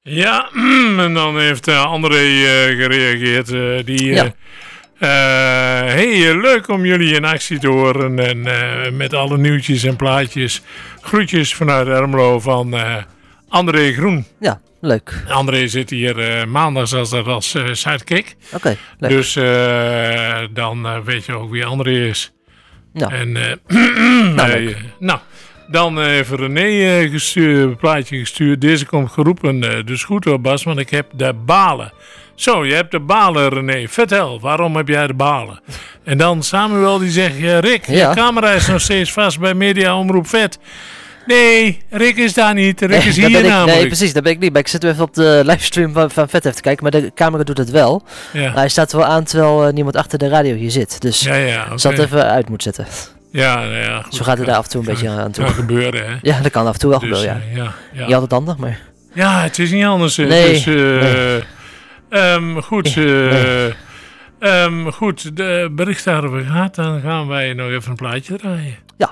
Ja, en dan heeft André gereageerd. Hey, leuk om jullie in actie te horen. En met alle nieuwtjes en plaatjes. Groetjes vanuit Ermelo van André Groen. Ja, leuk. André zit hier maandags als sidekick. Oké, leuk. Dus dan weet je ook wie André is. Ja. En leuk. Dan heeft René een plaatje gestuurd. Deze komt geroepen. Dus goed hoor Bas, want ik heb de balen. Zo, je hebt de balen René. Vertel, waarom heb jij de balen? En dan Samuel die zegt, Rick, je camera is nog steeds vast bij Media Omroep Vet. Nee, Rick is daar niet. Rick is hier namelijk. Nee, precies, daar ben ik niet. Maar ik zit even op de livestream van Vet even te kijken. Maar de camera doet het wel. Ja. Hij staat wel aan terwijl niemand achter de radio hier zit. Dus ik zal het even uit moeten zetten. Ja, goed. Zo gaat het daar af en toe een beetje aan toe. Kan gebeuren, hè? Ja, dat kan af en toe wel gebeuren, ja. Niet altijd handig, maar... Ja, het is niet anders. Nee. Goed, de bericht daarover gaat. Dan gaan wij nog even een plaatje draaien. Ja.